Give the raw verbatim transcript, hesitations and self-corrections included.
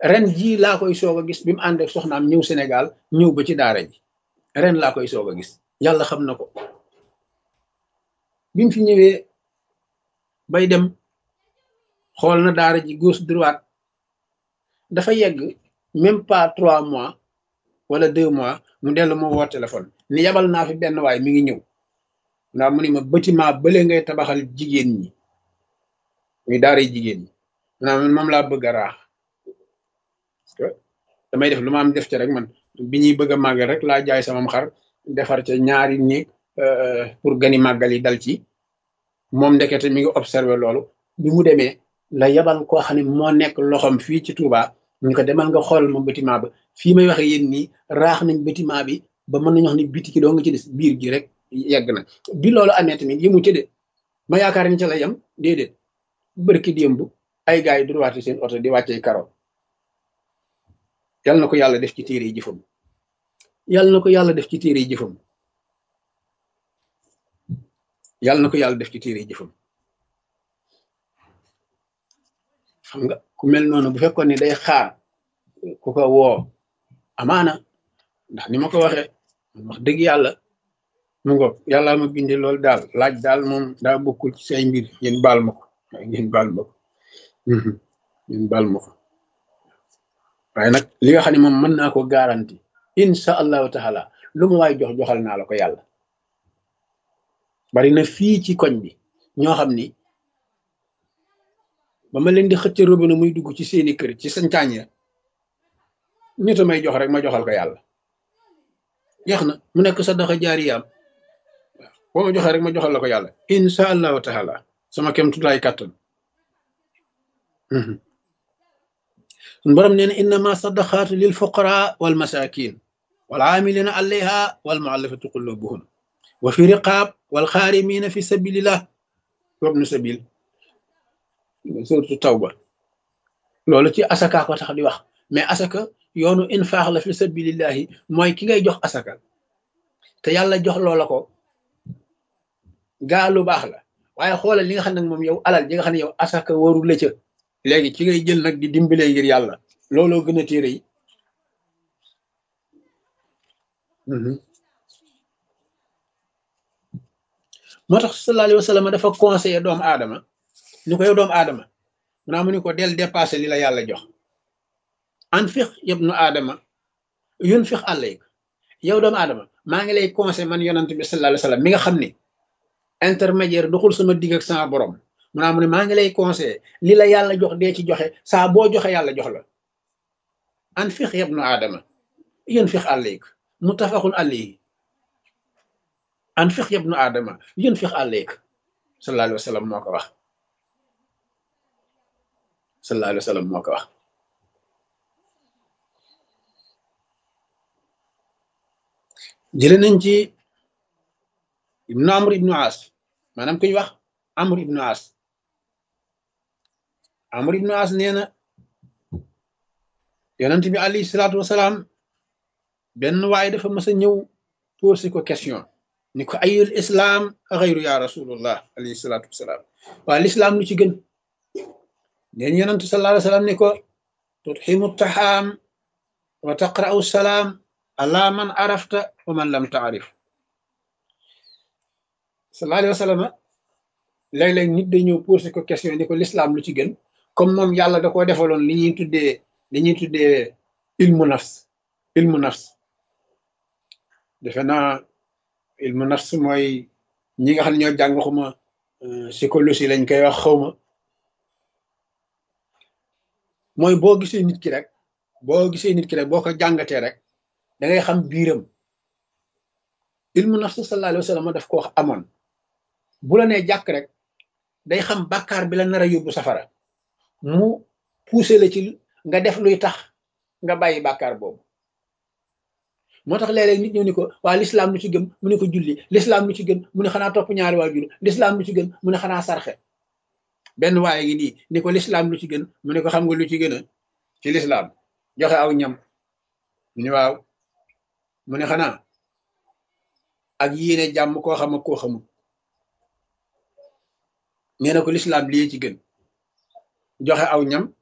ren jii laa koy soog a gis bi mu ànd ak soxnaam ñëw Sénégal ñëw ba ci daara ji ren laa koy soog a gis yàlla xam na ko bi mu fi ñëwee bay dem xool na daara ji gauche droite dafa yegg même pas trois mois wala deux mois mu dellu ma woo téléphone ni yabal naa fi benn waay mi ngi ñëw ndax mu ni ma bâtiment bële ngay tabaxal jigéen ñi muy daara yi jigéen ñi naa moom laa bëgg a raax parce que damay def lu ma am def ci rek man bi ñuy bëgg a màggal rek laa jaay samam xar defar ca ñaari néeg pour gani màggal yi dal ci moom ndekete mi ngi observé loolu bi mu demee la yabal koo xam ne moo nekk loxom fii ci Touba ñu ko demal nga xoolal ma bâtiment ba fii may waxe yéen nii raax nañ bâtiment bi ba mën nañu wax ni biti ki doo nga ci des biir gi rek yegg na bi loolu amee tamit yëmu ci de ma yaakaar ni ca la yem déedéet bërki démb ay gars yi durwaate seen oto di wàccee karo yal na ko yàlla def ci téere yi jëfam yal na ko yàlla def ci téere yi jëfam yal na ko yàlla def ci téere yi jëfam xam nga ku mel noonu bu fekkoon ni day xaar ku ko woo amaana ndax ni ma ko waxee wax dëgg yàlla mu ngoog yàlla ma bindee loolu daal laaj daal moom daa bokkul ci say mbir yéen baal ma ko ngeen baal ma ko ngeen baal ma ko waaye nag li nga xam ne moom mën naa ko garanti insha allahu taala lu ma waay jox joxal naa la ko yàlla bari na fii ci koñ bi ñoo xam ni ba ma leen di xëcc robinet muy dugg ci seeni kër ci sañcaañ ya ñu ta may jox rek ma joxal ko yàlla jeex na mu nekk sadaqa jaariyaam boo ma joxee rek ma joxal la ko yàlla insha allahu taala sama kem tutaay kàttan sun borom nee na innama sadaqaatu lil fuqara wal masakin wal aamilina alayha wal muallafati qulubuhum wa fi riqaab wal xaarimina fi sabilillah wabnu sabil suratu tawba loolu ci asaka ko tax di wax mais asaka yoonu infaax la fi sabilillahi mooy ki ngay jox asaka te yàlla jox loola ko gaa lu baax la waaye xoolal li nga xam ne moom yow alal ji nga xam ne yow asaka waru la ca léegi ci ngay jël nag di dimbalee ngir yàlla looloo gën a téere yi moo tax sallallahu alayhi wa sallam dafa conseillé doomu aadama ni ko yow doomu aadama munaa mu ni ko del dépassé li la yàlla jox anfiq yabnu aadama yunfiq alayk yow doomu aadama maa ngi lay conseillé man yonent bi sallallahu alayhi wa sallam mi nga xam ni intermédiaire doxul sama digg ak sama borom munaa mu ne maa ngi lay conseillé li la yàlla jox dee ci joxe saa boo joxe yàlla jox la anfiq yabnu aadama yunfiq alayk muttafaqun alayhi anfiq yabnu aadama yunfiq alayk sallallahu alayhi wa sallam moo ko wax sallallahu alayhi wa sallam moo ko wax jële nañ ci ibnu amr ibnu as maanaam kuñ wax amr ibnu as amr ibnu as nee na yonent bi alayhi salaatu wasalaam benn waaye dafa mas a ñëw posé ko question ni ko ayul islam xayru ya rasulullah alayhi salaatu wasalaam waa l'islam lu ci gën neen yonent sallallahu alayhi wasallam ni ko tutximu taxaam wa taqra'u salaam ala man arafta wa man lam taarif sallallahu alayhi wasallam léeg-léeg nit day ñëw posé ko question ni ko l'islam lu ci gën comme moom yàlla da koo defaloon li ñuy tuddee li ñuy tuddee ilmu nafs ilmu nafs defe naa ilmu nafs mooy ñi nga xam ne ñoo jàng xuma psychologie lañ koy wax xawma mooy boo gisee nit ki rek boo gisee nit ki rek boo ko jàngatee rek da ngay xam biiram ilmu nafs sallallahu alayhi wa sallam daf ko wax amoon bu la nee jàkk rek day xam bàkkaar bi la nar a yóbbu safara mu poussé la ci nga def luy tax nga bàyyi bàkkaar boobu moo tax léeg-léeg nit ñëw ni ko waa l'islam lu ci gën mu ne ko julli l'islam lu ci gën mu ne xanaa topp ñaari waajur l'islam lu ci gën mu ne xanaa sarxe benn waaye ngi nii ni ko l'islam lu ci gën mu ne ko xam nga lu ci gën a ci l'islam joxe aw ñam mu ne waaw mu ne xanaa ak yéene jàmm koo xam ak koo xamul nee na ko l'islam lii ci gën joxe aw ñam